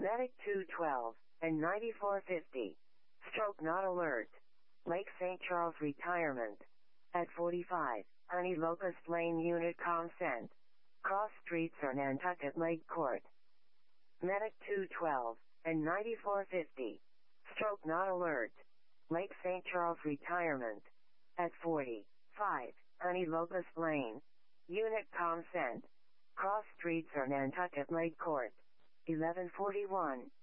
Medic 212 and 9450. Stroke not alert. Lake St. Charles retirement. At 45, Honey Locust Lane Unit consent. Cross streets are Nantucket Lake Court. Medic 212 and 9450. Stroke not alert. Lake St. Charles retirement. At 45, Honey Locust Lane. Unit consent. Cross streets are Nantucket Lake Court. 1141.